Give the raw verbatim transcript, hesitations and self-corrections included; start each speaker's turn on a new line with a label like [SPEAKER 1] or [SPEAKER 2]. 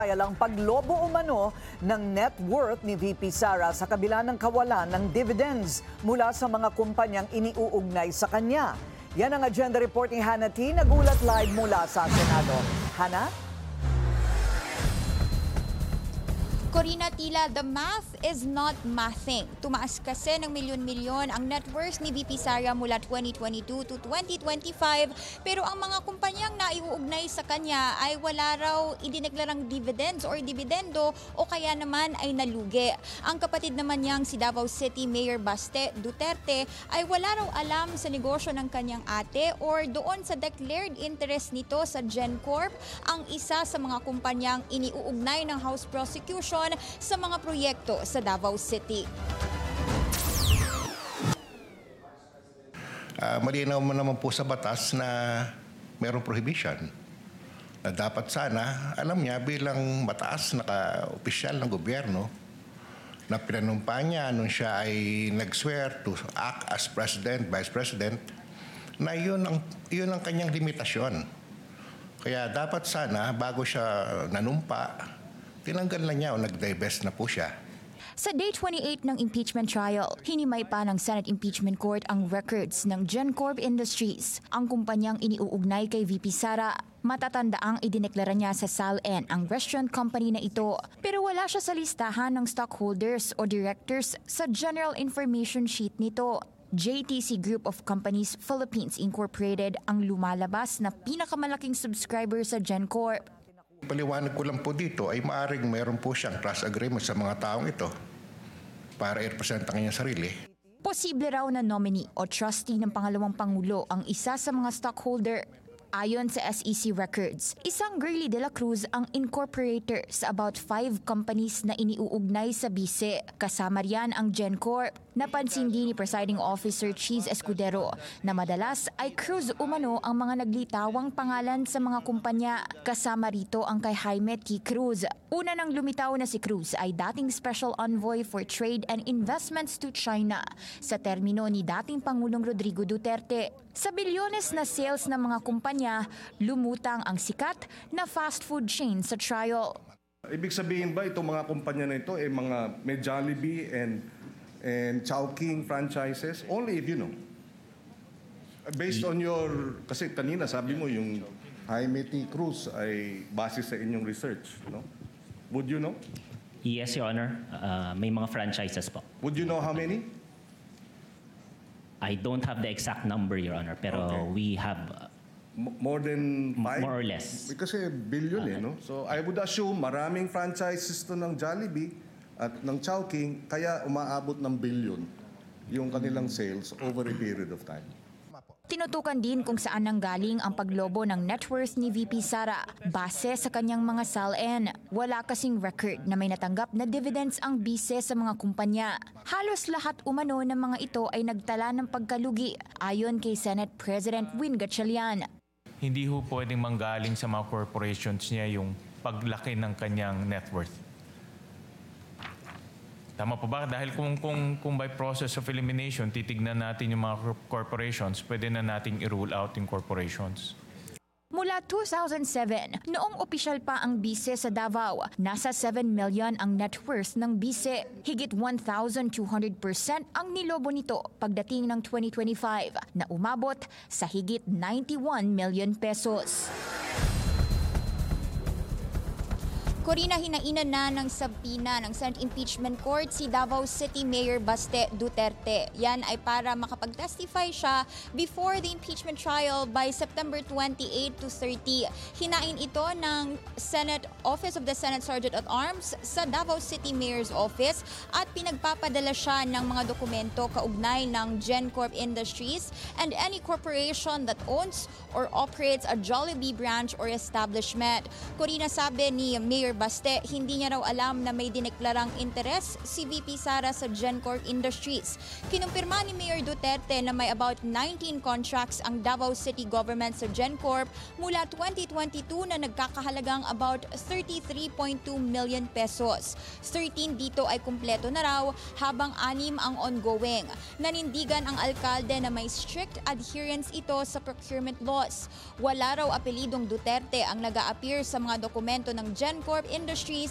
[SPEAKER 1] Ang paglobo umano ng net worth ni V P Sara sa kabila ng kawalan ng dividends mula sa mga kumpanyang iniuugnay sa kanya. Yan ang agenda report ni Hannah T. Nagulat live mula sa Senado. Hannah?
[SPEAKER 2] Corina, tila the math is not mathing. Tumaas kasi ng milyon-milyon ang net worth ni V P Sara mula twenty twenty-two to twenty twenty-five, pero ang mga kumpanyang naiuugnay sa kanya ay wala raw idineklarang dividends or dividendo o kaya naman ay nalugi. Ang kapatid naman niyang si Davao City Mayor Baste Duterte ay wala raw alam sa negosyo ng kanyang ate or doon sa declared interest nito sa GenCorp, ang isa sa mga kumpanyang iniuugnay ng House Prosecution sa mga proyekto sa Davao City.
[SPEAKER 3] Uh, malinaw mo naman po sa batas na mayroong prohibition na dapat sana alam niya bilang mataas na ka-opisyal ng gobyerno na pinanumpa niya nung siya ay nag-swear to act as President, Vice President, na yun ang, yun ang kanyang limitasyon. Kaya dapat sana bago siya nanumpa, tinanggal na niya o nag-divest na po siya.
[SPEAKER 2] Sa day twenty-eight ng impeachment trial, hinimay pa ng Senate Impeachment Court ang records ng GenCorp Industries, ang kumpanyang iniuugnay kay V P Sara. Matatandaang idineklara niya sa S A L N ang restaurant company na ito, pero wala siya sa listahan ng stockholders o directors sa General Information Sheet nito. J T C Group of Companies Philippines Incorporated ang lumalabas na pinakamalaking subscriber sa GenCorp.
[SPEAKER 3] Paliwanag ko lang po dito ay maaring mayroon po siyang trust agreement sa mga taong ito para i-represent ang kanyang sarili.
[SPEAKER 2] Posible raw na nominee o trustee ng pangalawang pangulo ang isa sa mga stockholder. Ayon sa S E C records, isang Girly de la Cruz ang incorporator sa about five companies na iniuugnay sa B I C E. Kasama riyan ang GenCorp. Napansin din ni Presiding Officer Cheese Escudero na madalas ay Cruz umano ang mga naglitawang pangalan sa mga kumpanya. Kasama rito ang kay Jaime T. Cruz. Una nang lumitaw na si Cruz ay dating Special Envoy for Trade and Investments to China sa termino ni dating Pangulong Rodrigo Duterte. Sa bilyones na sales ng mga kumpanya, lumutang ang sikat na fast food chain sa trial.
[SPEAKER 4] Ibig sabihin ba itong mga kumpanya na ito ay mga may Jollibee and and Chowking franchises? Only if you know. Based on your, kasi kanina sabi mo yung Jaime T. Cruz ay base sa inyong research, no? Would you know?
[SPEAKER 5] Yes, Your Honor. Uh, may mga franchises po.
[SPEAKER 4] Would you know how many?
[SPEAKER 5] I don't have the exact number, Your Honor, pero
[SPEAKER 4] Okay.
[SPEAKER 5] we have uh,
[SPEAKER 4] M- more than five?
[SPEAKER 5] more or less.
[SPEAKER 4] Kasi billion eh, no? So I would assume maraming franchises to ng Jollibee at ng Chowking, kaya umaabot ng billion yung kanilang sales over a period of time.
[SPEAKER 2] Tinutukan din kung saan nanggaling ang paglobo ng net worth ni V P Sara. Base sa kanyang mga S A L N, wala kasing record na may natanggap na dividends ang B I C E sa mga kumpanya. Halos lahat umano ng mga ito ay nagtala ng pagkalugi, ayon kay Senate President Win Gatchalian.
[SPEAKER 6] Hindi ho pwedeng manggaling sa mga corporations niya yung paglaki ng kanyang net worth. Tama po ba? Dahil kung, kung, kung by process of elimination, titignan natin yung mga corporations, pwede na nating i-rule out yung corporations.
[SPEAKER 2] Mula two thousand seven, noong opisyal pa ang B I C E sa Davao, nasa seven million ang net worth ng B I C E. Higit one thousand two hundred percent ang nilobo nito pagdating ng twenty twenty-five na umabot sa higit ninety-one million pesos. Corina, hinainan na ng sabina ng Senate Impeachment Court si Davao City Mayor Baste Duterte. Yan ay para makapag-testify siya before the impeachment trial by September twenty-eight to thirty. Hinain ito ng Senate Office of the Senate Sergeant at Arms sa Davao City Mayor's Office at pinagpapadala siya ng mga dokumento kaugnay ng GenCorp Industries and any corporation that owns or operates a Jollibee branch or establishment. Corina, sabi ni Mayor Baste, hindi niya raw alam na may dineklarang interes si V P Sara sa GenCorp Industries. Kinumpirma ni Mayor Duterte na may about nineteen contracts ang Davao City government sa GenCorp mula twenty twenty-two na nagkakahalagang about thirty-three point two million pesos. thirteen dito ay kumpleto na raw habang anim ang ongoing. Nanindigan ang alkalde na may strict adherence ito sa procurement laws. Wala raw apelidong Duterte ang nag-a-appear sa mga dokumento ng GenCorp Corp Industries